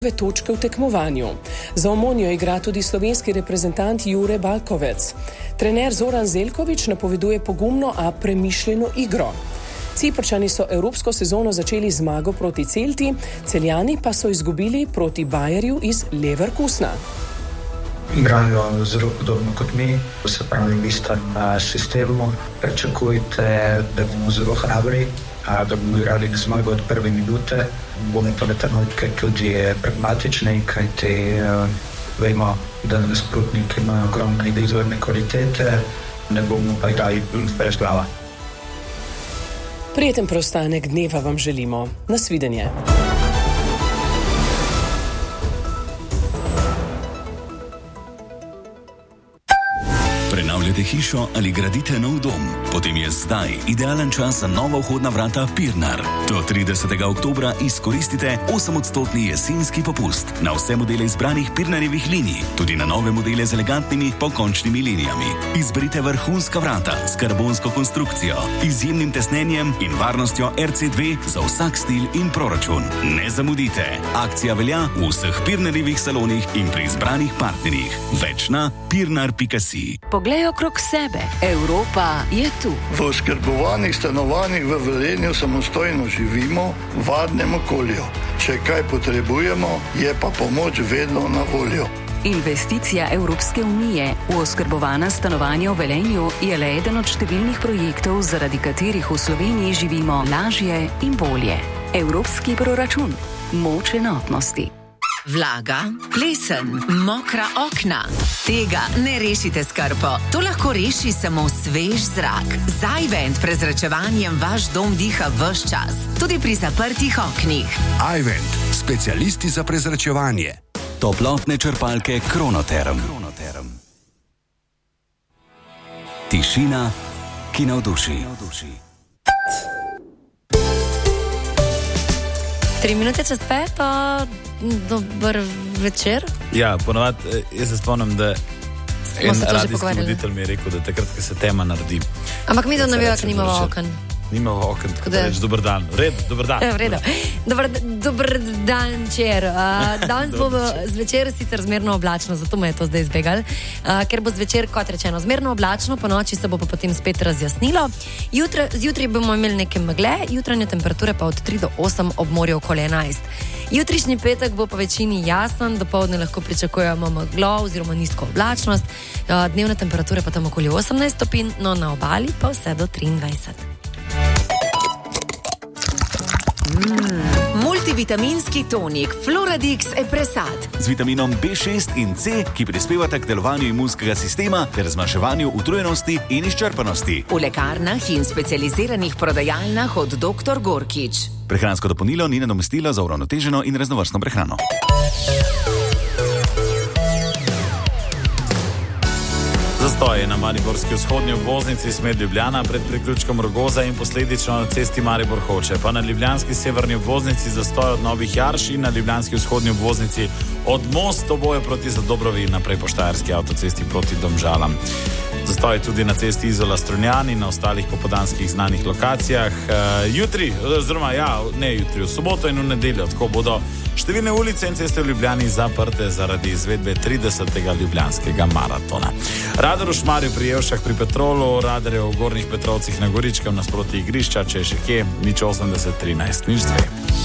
točke v tekmovanju. Za Omonijo igra tudi slovenski reprezentant Jure Balkovec. Trener Zoran Zeljković napoveduje pogumno, a premišljeno igro. Ciprčani so evropsko sezono začeli zmago proti Celti, Celjani pa so izgubili proti Bayerju iz Leverkusena. Igrajo zelo podobno kot mi, se pravi v istem sistemu. Pričakujte, da bomo zelo hrabri, da bomo igrali zmago od prve minute. Bomo pa na trenutke tudi pragmatični, kajti vemo, da nasprotniki imajo ogromne individualne kvalitete, ne bomo pa igrali brez glava. Prijeten preostanek dneva vam želimo. Nasvidenje. Prenavljate hišo ali gradite nov dom? Potem je zdaj idealen čas za nova vhodna vrata Pirnar. Do 30. oktobra izkoristite 8% jesenski popust na vse modele izbranih Pirnarjevih linij, tudi na nove modele z elegantnimi pokončnimi linijami. Izberite vrhunska vrata s karbonsko konstrukcijo, izjemnim tesnenjem in varnostjo RC2 za vsak stil in proračun. Ne zamudite! Akcija velja v vseh Pirnarjevih salonih in pri izbranih partnerjih. Več na pirnar.si. Poglej okrog sebe. Evropa je tu. V oskrbovanih stanovanjih v Velenju samostojno živimo v varnem okolju. Če kaj potrebujemo, je pa pomoč vedno na voljo. Investicija Evropske unije v oskrbovana stanovanja v Velenju je le eden od številnih projektov, zaradi katerih v Sloveniji živimo lažje in bolje. Evropski proračun. Moč enotnosti. Vlaga, plesen, mokra okna. Tega ne rešite s krpo. To lahko reši samo svež zrak. Z iVent prezračevanjem vaš dom diha ves čas, tudi pri zaprtih oknih. iVent, specialisti za prezračevanje. Toplotne črpalke Kronoterm. Tišina, ki navduši. 3 minute čez 5, dober večer. Ja, ponovadi, jaz se spomnim, da en radijski voditelj mi je rekel, da takrat, ko se tema naredi. Ampak mi to ne vejo, ker nimamo oken. Nimamo oken, tako da reč dober dan. Dober dan. V redu. Dober dan, čer. Danes bo zvečer sicer zmerno oblačno, zato me je to zdaj izbegal. Ker bo zvečer, kot rečeno, zmerno oblačno, po noči se bo pa potem spet razjasnilo. Zjutraj bomo imeli neke megle, jutranje temperature pa od 3 do 8, ob morju okoli 11. Jutrišnji petek bo po večini jasen, dopoldne lahko pričakujemo meglo oziroma nizko oblačnost, dnevne temperature pa tam okoli 18 stopinj, no na obali pa vse do 23. Multivitaminski tonik Floradix Epresat z vitaminom B6 in C, ki prispevata k delovanju imunskega sistema ter zmanjševanju utrujenosti in izčrpanosti. V lekarnah in specializiranih prodajalnah od Dr. Gorkič. Prehransko dopolnilo ni nadomestilo za uravnoteženo in raznovrstno prehrano. Zastoj je na mariborski vzhodni obvoznici smer Ljubljana pred priključkom Rogoza in posledično na cesti Maribor-Hoče. Pa na ljubljanski severni obvoznici zastoj od Novih Jarš in na ljubljanski vzhodni obvoznici od Most oboje proti Zadobrovi in naprej po štajerski avtocesti proti Domžalam. Zastoj je tudi na cesti Izola-Strunjan in na ostalih popoldanskih znanih lokacijah. Jutri, v soboto in v nedeljo, tako bodo številne ulice in ceste v Ljubljani zaprte zaradi izvedbe 30. ljubljanskega maratona. Radar v Šmarju pri Jelšah pri Petrolu, radar je v Gornjih Petrovcih na Goričkem nasproti igrišča, če je še kje, 080 13 02.